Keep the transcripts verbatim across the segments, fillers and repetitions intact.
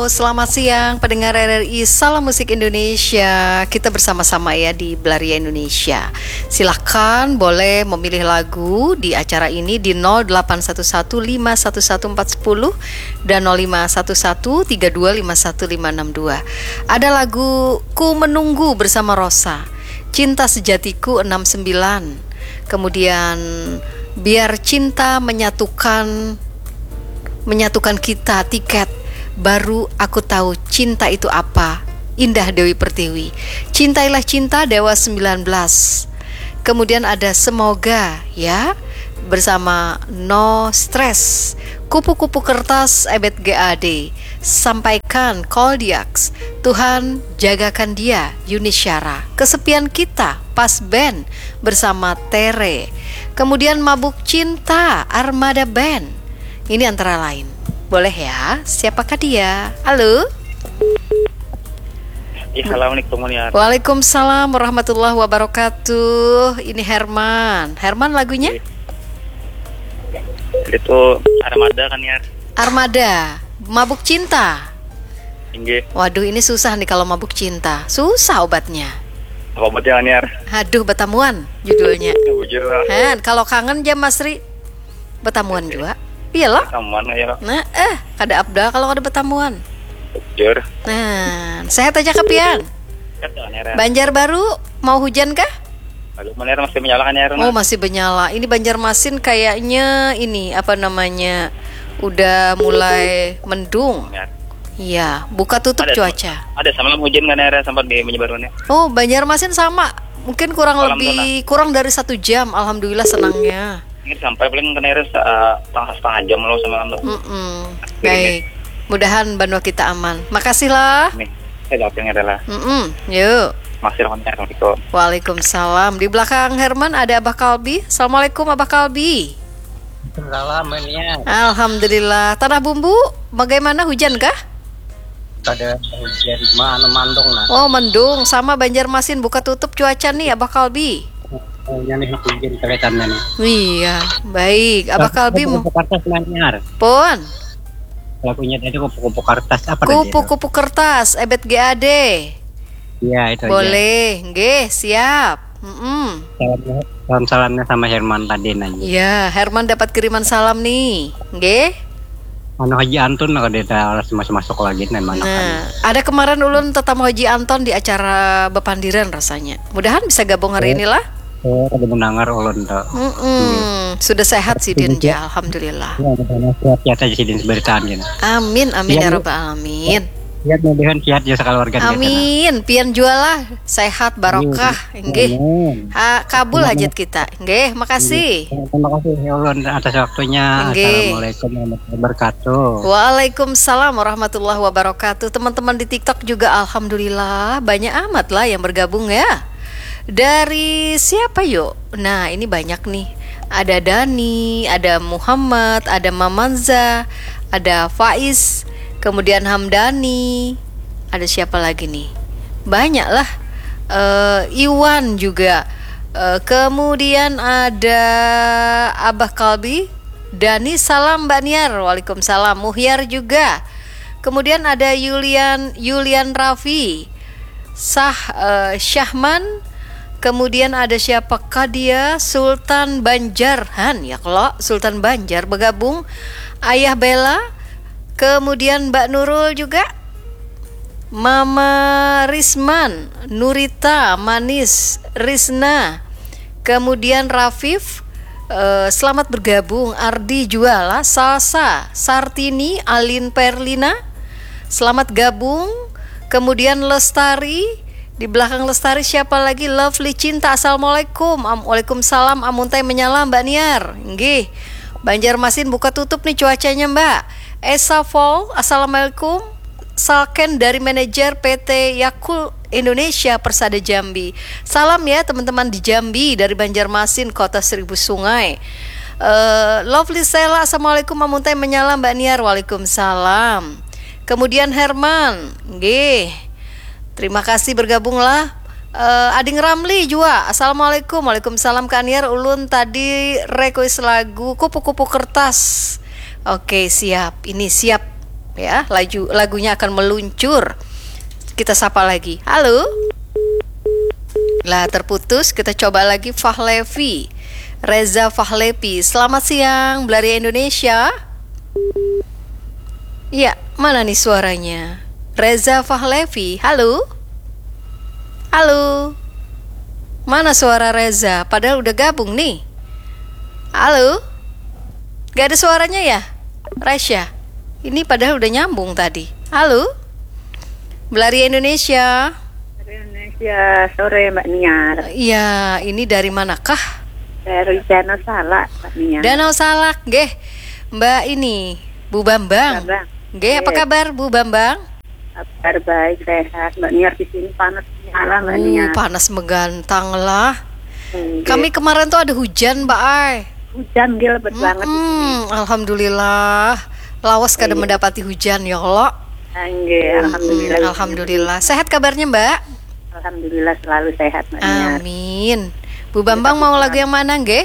Selamat siang pendengar R R I Salam Musik Indonesia. Kita bersama-sama ya di Belaria Indonesia. Silahkan boleh memilih lagu di acara ini di nol delapan satu satu lima satu satu empat satu nol dan nol lima satu satu tiga dua lima satu lima enam dua. Ada lagu Ku Menunggu bersama Rosa, Cinta Sejatiku enam sembilan. Kemudian Biar Cinta Menyatukan Menyatukan Kita, Tiket. Baru Aku Tahu Cinta Itu Apa, Indah Dewi Pertiwi. Cintailah Cinta, Dewa sembilan belas. Kemudian ada Semoga ya bersama No Stress, Kupu-kupu Kertas, Ebet G A D. Sampaikan, Koldiaks, Tuhan Jagakan Dia, Yuni Syara. Kesepian Kita, Pas Band bersama Tere. Kemudian Mabuk Cinta, Armada Band. Ini antara lain. Boleh ya, siapakah dia? Halo? Ya, Assalamualaikum ya. Waalaikumsalam warahmatullahi wabarakatuh. Ini Herman. Herman lagunya? Itu Armada kan ya? Armada, Mabuk Cinta. Inge. Waduh, ini susah nih kalau mabuk cinta. Susah obatnya. Apa obatnya kan ya? Aduh, Betamuan judulnya. Bujur. Han, kalau kangen jam Masri Betamuan juga. Iyalah. Aman ya. Nah, eh, kada Abdal kalau ada Betamuan. Bujur. Nah, sehat aja Kepian. Banjarbaru mau hujan kah? Lalu mana masih menyala kan ya? Oh, masih menyala. Ini Banjarmasin kayaknya ini apa namanya? Udah mulai mendung. Iya, buka tutup ada, cuaca. Ada sama hujan kan ya sempat di menyebarnya. Oh, Banjarmasin sama. Mungkin kurang Malam lebih kurang dari satu jam. Alhamdulillah senangnya. Ini sampai paling kena setengah setengah jam loh sama anda. Baik, mudahan Banua kita aman. Makasih lah. Nih, saya jawabnya adalah. Mm-mm. Yuk. Masih Assalamualaikum. Waalaikumsalam. Di belakang Herman ada Abah Kalbi. Assalamualaikum Abah Kalbi. Assalamualaikum ya. Alhamdulillah. Tanah Bumbu, bagaimana hujan kah? Ada hujan mana mandung lah. Oh, mendung. Sama Banjarmasin buka tutup cuaca nih Abah Kalbi. Oh, ini hujan kelihatannya nih. Iya, baik. Abah Kalbi mau kertas lanyar. Pon. Lagunya tadi kupu-kupu kertas apa tadi? Kupu-kupu kertas, Ebet G A D. Iya, itu boleh, nggih, siap. Mm-mm. Salam salamnya sama Herman tadi nanya. Iya, Herman dapat kiriman salam nih, nggih. Anu Haji Antun kalau dia harus masuk masuk lagi nih mana? Nah, ada kemarin ulun tetamu Haji Anton di acara Bepandiran rasanya. Mudahan bisa gabung hari ini lah. Oh, ada mendengar ulun tuh. Hmm. Sudah sehat sih Dinja, alhamdulillah. Ya, sehat aja sih Din seberitaan gini. Amin, amin ya rabbal alamin. Ya, mudahan sehat ya sekali warga. Amin, pian jualah sehat barokah, nggih. Ha, kabul hajat kita, nggih. Makasih. Terima kasih ya ulun atas waktunya. Assalamualaikum warahmatullahi wabarakatuh. Waalaikumsalam warahmatullahi wabarakatuh. Teman-teman di TikTok juga alhamdulillah banyak amat lah yang bergabung ya. Dari siapa yuk? Nah, ini banyak nih. Ada Dani, ada Muhammad, ada Mamanza, ada Faiz, kemudian Hamdani. Ada siapa lagi nih? Banyak lah. uh, Iwan juga. uh, Kemudian ada Abah Kalbi, Dani, salam Mbak Niar. Waalaikumsalam. Muhyar juga. Kemudian ada Yulian Yulian Raffi, Sah uh, Syahman. Kemudian ada siapakah dia? Sultan Banjarhan ya kalau Sultan Banjar bergabung. Ayah Bella. Kemudian Mbak Nurul juga. Mama Risman, Nurita, Manis, Risna. Kemudian Rafif. Uh, selamat bergabung. Ardi Juala, Salsa, Sartini, Alin Perlina. Selamat gabung. Kemudian Lestari. Di belakang Lestari siapa lagi? Lovely Cinta. Assalamualaikum. Waalaikumsalam. Amuntai menyala Mbak Niar. Nggih. Banjarmasin buka tutup nih cuacanya Mbak. Esa Fall. Assalamualaikum. Salken dari manajer P T Yakul Indonesia Persada Jambi. Salam ya teman-teman di Jambi dari Banjarmasin Kota Seribu Sungai. uh, Lovely Sela. Assalamualaikum. Amuntai menyala Mbak Niar. Waalaikumsalam. Kemudian Herman. Nggih. Terima kasih bergabunglah. uh, Ading Ramli juga. Assalamualaikum. Waalaikumsalam Kak Niar. Ulun tadi request lagu Kupu-kupu Kertas. Oke, siap. Ini siap ya. Laju lagunya akan meluncur. Kita sapa lagi. Halo. Lah terputus, kita coba lagi Fahlevi. Reza Fahlevi. Selamat siang Blaria Indonesia. Iya, mana nih suaranya? Reza Fahlevi. Halo. Halo. Mana suara Reza? Padahal udah gabung nih. Halo. Gak ada suaranya ya, Rasya? Ini padahal udah nyambung tadi. Halo. Blaria Indonesia. Indonesia, sore Mbak Niar. Iya, ini dari manakah? Dari Danau Salak, Mbak Niar. Danau Salak, nggih. Mbak ini, Bu Bambang. Bambang. Nggih, apa kabar Bu Bambang? Kabar baik, sehat. Mbak Niar di sini panas nyala Mbak Uh, Niar. panas megantang lah. Hmm, Kami kemarin tuh ada hujan, Mbak Ai. hujan dia lebat banget. Hmm, alhamdulillah. Lawas kada Iya. mendapati hujan ya Allah. Nggih, alhamdulillah. Hmm, alhamdulillah. Sehat kabarnya, Mbak? Alhamdulillah selalu sehat Mbak Niar. Amin. Bu Bambang mau lagu yang mana, nggih?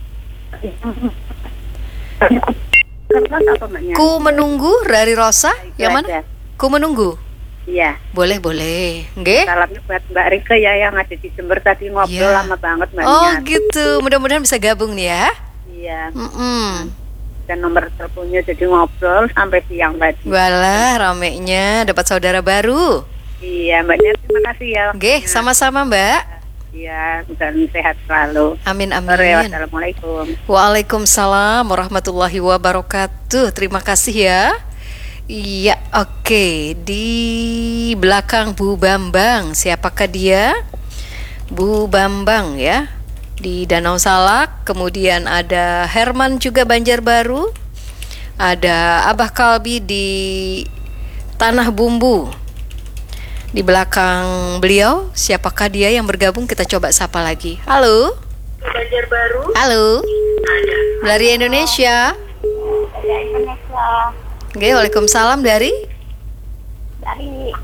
Kertas apa Mbak Niar? Ku menunggu dari Rosa. Itu Yang mana? aja. Ku menunggu. Iya. Boleh, boleh. Nggih? Salamnya buat Mbak Rika ya yang ada di Jember tadi ngobrol Iya. lama banget Mbak Oh Niar. gitu. Mudah-mudahan bisa gabung nih ya. Iya. Mm-mm. Dan nomor teleponnya jadi ngobrol sampai siang tadi. Walah, ramenya dapat saudara baru. Iya Mbak Niar, terima kasih ya. Nggih, sama-sama Mbak. Iya, mudah-mudahan sehat selalu. Amin, Sore, amin. wassalamualaikum. Waalaikumsalam warahmatullahi wabarakatuh. Terima kasih ya. Iya, oke. Di belakang Bu Bambang, siapakah dia? Bu Bambang ya. Di Danau Salak, kemudian ada Herman juga Banjarbaru. Ada Abah Kalbi di Tanah Bumbu. Di belakang beliau, siapakah dia yang bergabung? Kita coba sapa lagi. Halo. Banjarbaru. Halo. Dari Indonesia. Dari Indonesia. Oke, waalaikumsalam dari Dari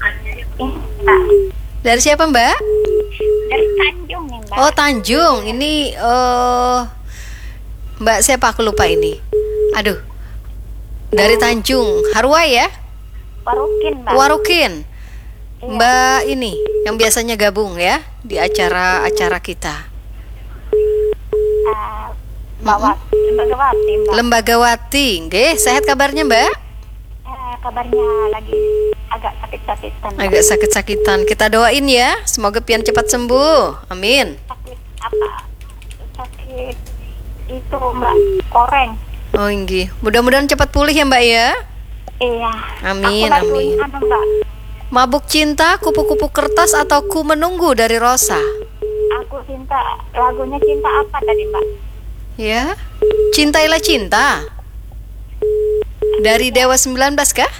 dari siapa Mbak? dari Tanjung nih Mbak. Oh Tanjung. Ini eh Mbak siapa aku lupa ini. Aduh. Dari Tanjung. Harwa ya? Warukin Mbak. Warukin. Mbak ini yang biasanya gabung ya di acara-acara kita. Uh, Bawa Lembagawati Mbak. Lembagawati. Nggih, sehat kabarnya Mbak? Eh, kabarnya lagi agak sakit-sakitan. Mbak. Agak sakit-sakitan. Kita doain ya, semoga pian cepat sembuh. Amin. Sakit apa? Sakit itu Mbak, koreng. Oh nggih. Mudah-mudahan cepat pulih ya Mbak ya. Iya. Amin, Aku laguin amin. anu, Mbak. Mabuk cinta, kupu-kupu kertas atau ku menunggu dari Rosa? Aku cinta lagunya cinta apa tadi Mbak? Ya. Cintailah cinta. Dari Dewa sembilan belas kah?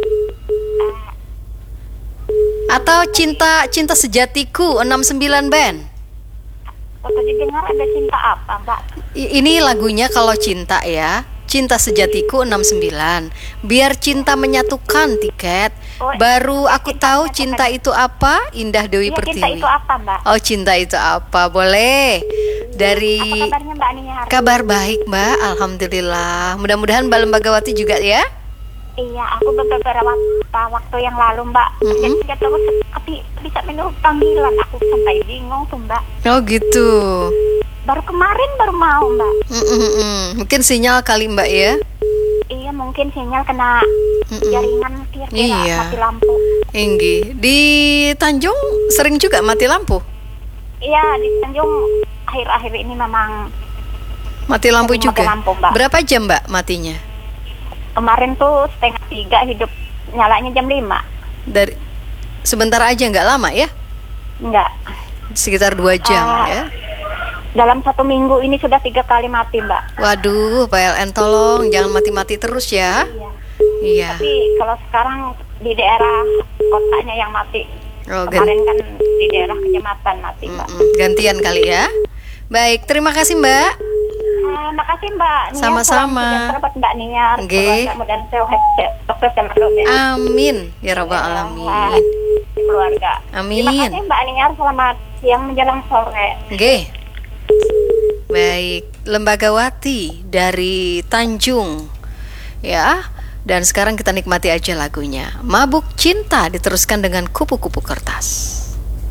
Atau cinta cinta sejatiku enam sembilan band? Kok tadi dengar ada cinta apa Mbak? I- ini lagunya kalau cinta ya. Cinta sejatiku enam sembilan. Biar cinta menyatukan tiket. Oh, Baru aku cinta tahu menyatukan. cinta itu apa. Indah Dewi Iya, cinta Pertiwi. itu apa Mbak? Oh cinta itu apa? Boleh. Dari Apa kabarnya Mbak Nia? kabar baik Mbak. Alhamdulillah. Mudah-mudahan Mbak Lembagawati juga ya. Iya, aku beberapa waktu, waktu yang lalu Mbak. Mm-mm. Jadi tidak tahu tapi bisa minum panggilan. Aku sampai bingung tuh Mbak. Oh gitu. Baru kemarin baru mau Mbak. Mm-mm-mm. Mungkin sinyal kali Mbak ya. Iya mungkin sinyal kena Mm-mm. jaringan kira-kira Iya. mati lampu. Inggi. Di Tanjung sering juga mati lampu. Iya di Tanjung akhir-akhir ini memang Mati lampu Sering juga. mati lampu, Mbak. Berapa jam Mbak matinya? kemarin tuh setengah tiga hidup nyalanya jam lima. Dari sebentar aja, nggak lama ya? Enggak. Sekitar dua jam Ah. ya. Dalam satu minggu ini sudah tiga kali mati Mbak. Waduh, P L N tolong jangan mati-mati terus ya. Iya. Iya. Tapi kalau sekarang di daerah kotanya yang mati. Oh, gan- Kemarin kan di daerah kecamatan mati Mbak. Mm-mm, gantian kali ya. Baik, terima kasih Mbak. Ah, makasih Mbak. Nia, Sama-sama. salam sejahtera buat Mbak Niar. Nggih. Mudah-mudahan sehat, sukses dan berdoa. Amin ya rabbal alamin. Keluarga. Amin. Terima kasih Mbak Niar. Selamat siang menjelang sore. Oke. Baik, Lembagawati dari Tanjung. Ya. Dan sekarang kita nikmati aja lagunya. Mabuk Cinta diteruskan dengan Kupu-Kupu Kertas.